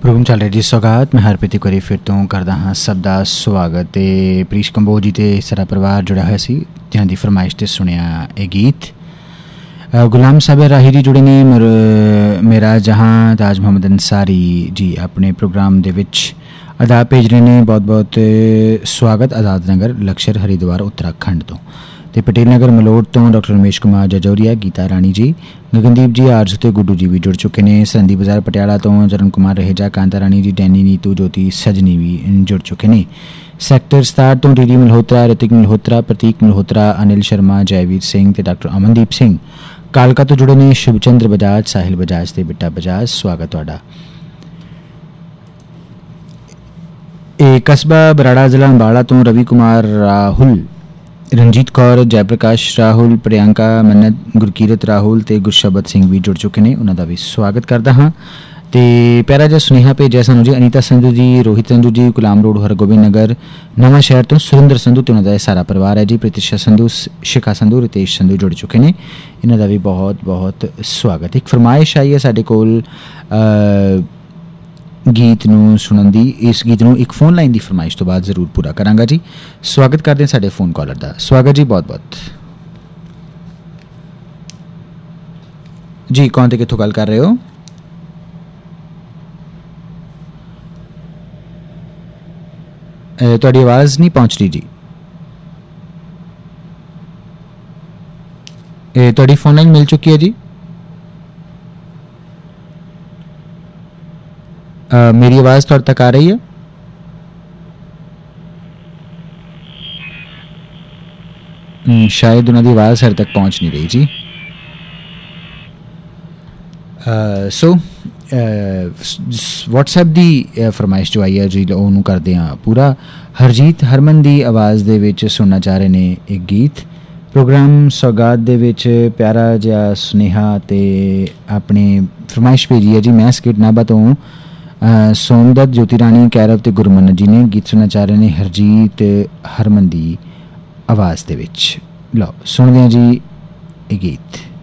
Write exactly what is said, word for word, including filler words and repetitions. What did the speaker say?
Programme चल रहा जी सौगात। मैं हरप्रीत एक बार फिर तो करदा हाँ सब का स्वागत। तो प्रीश कंबोज जी ते सारा परिवार जुड़ा है सी जिन्हां दी फरमाइश ते सुनिया ये गीत। गुलाम साबिर राही जी जुड़े ने मेरा जहाँ ताज मोहम्मद अंसारी जी अपने प्रोग्राम दे विच अदा भेज रहे ने। बहुत बहुत स्वागत। आज़ाद नगर लक्ष्य हरिद्वार उत्तराखंड तो ते पटेल नगर मलोट तो डॉक्टर रमेश कुमार जजौरिया, गीता राणी जी, गगनदीप जी, आरजू ते गुड्डू जी भी जुड़ चुके हैं। सरंदी बाजार पटियाला तो चरण कुमार रहेजा, कांता राणी जी, डैनी नीतू, ज्योति सजनी भी जुड़ चुके हैं। सैक्टर सतार तो डीडी मल्होत्रा, ऋतिक मल्होत्रा, प्रतीक मल्होत्रा, अनिल शर्मा, जयवीर सिंह ते डॉक्टर अमनदीप सिंह। कालका तो जुड़े ने शिवचंद्र बजाज, साहिल बजाज ते बिट्टा बजाज। स्वागत तुहाडा। ए कस्बा बराड़ा जिला अंबाला तो रवि कुमार राहुल, रंजीत कौर, जयप्रकाश राहुल, प्रियंका मन्नत, गुरकीरत राहुल ते गुरशबद सिंह भी जुड़ चुके हैं। उन्होंने भी स्वागत करता हाँ। तो प्यारा जिहा सुनेहा भेजा सानू जी अनीता संधू जी, रोहित संधू जी, गुलाम रोड हरगोबिंद नगर नवा शहर तो सुरेंद्र संधू तो उन्होंने सारा परिवार है जी। प्रतीक्षा संधू, शिखा संधू, रितेश संधू जुड़ चुके हैं। इन्हों का भी बहुत बहुत स्वागत। एक फरमाइश आई है साडे कोल गीत नूं सुनन दी। इस गीत नूं एक फोन लाइन की फरमाइश तो बाद जरूर पूरा करांगा जी। स्वागत करते हैं साडे फोन कॉलर का। स्वागत जी बहुत बहुत जी। कौन ते कित्थों गल कर रहे हो? तुहाडी आवाज़ नहीं पहुँच रही जी। तुहाडी फोन लाइन मिल चुकी है जी। Uh, मेरी आवाज़ थोड़े तक आ रही है? hmm, शायद उन्होंने आवाज़ हर तक पहुँच नहीं रही जी। सो व्हाट्सएप दी फरमाइश जो आई है जी उन्होंने करते हैं पूरा। हरजीत हरमन की आवाज़ दे विच सुनना चाह रहे हैं एक गीत। प्रोग्राम सौगात दे विच प्यारा जिहा सुनेहा ते अपनी फरमाइश भेजी है जी। मैं स्किट नाभा तो सोमदत्त, ज्योति राणी, कैरव ते गुरमन जी ने गीत सुनना चाह रहे हैं हरजीत हरमन की आवाज़ दे विच। लो सुनते हैं जी ये गीत।